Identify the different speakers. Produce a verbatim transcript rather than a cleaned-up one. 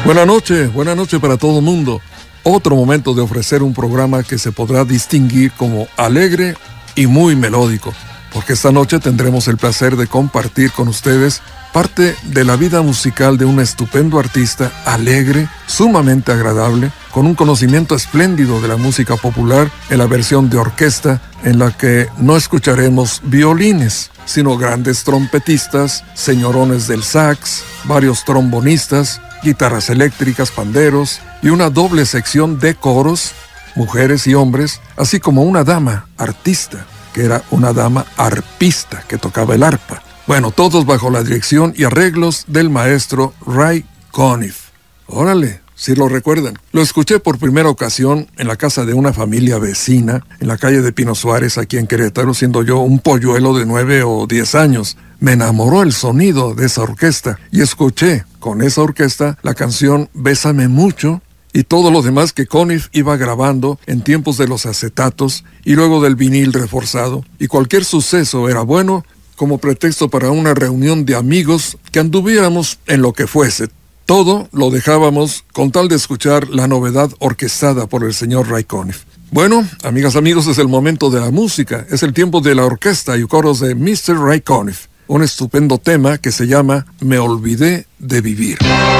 Speaker 1: Buenas noches, buenas noches para todo el mundo. Otro momento de ofrecer un programa que se podrá distinguir como alegre y muy melódico, porque esta noche tendremos el placer de compartir con ustedes parte de la vida musical de un estupendo artista alegre, sumamente agradable, con un conocimiento espléndido de la música popular en la versión de orquesta, en la que no escucharemos violines, sino grandes trompetistas, señorones del sax, varios trombonistas, guitarras eléctricas, panderos y una doble sección de coros, mujeres y hombres, así como una dama artista, que era una dama arpista que tocaba el arpa. Bueno, todos bajo la dirección y arreglos del maestro Ray Conniff. Órale, si lo recuerdan. Lo escuché por primera ocasión en la casa de una familia vecina, en la calle de Pino Suárez, aquí en Querétaro, siendo yo un polluelo de nueve o diez años. Me enamoró el sonido de esa orquesta y escuché con esa orquesta la canción Bésame Mucho y todo lo demás que Conniff iba grabando en tiempos de los acetatos y luego del vinil reforzado. Y cualquier suceso era bueno como pretexto para una reunión de amigos que anduviéramos en lo que fuese. Todo lo dejábamos con tal de escuchar la novedad orquestada por el señor Ray Conniff. Bueno, amigas, amigos, es el momento de la música, es el tiempo de la orquesta y coros de mister Ray Conniff. Un estupendo tema que se llama Me olvidé de vivir.